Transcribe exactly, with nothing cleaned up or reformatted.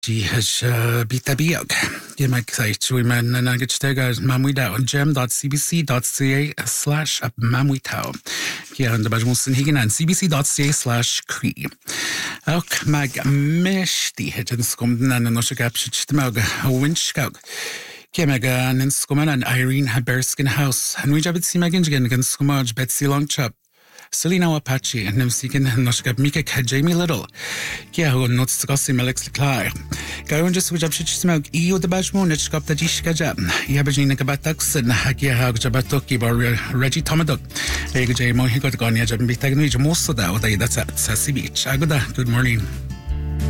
Jihas bitabiog. You might say to him and I get to go mamwitao gem.cbc.ca slash mamwitao. Yeah, and the Bajmusin Higan and cbc.ca slash cree. Ok, mag meshti hitens comden and no shagapshit mog winchkog. Kemega and Skuman and Irene Haberskin House. And we jabit see Maginjigan against Skumaj Betsy Longchop. Selina Apache and Nemsikin and Noshkab Mika Jamie Little. Yeah, who notes to gossip Alex Leclerc. Gaiwan just which up shit smoke E O the Bajmoon, it's got the Jishka Jab. Yabajina Kabatax and Hakia Hag Jabatoki or Reggie Tomadok. Ega J Mo, he got Gonia Jabin Bitagni, most of that, that's at Sassy Beach. Agoda, good morning.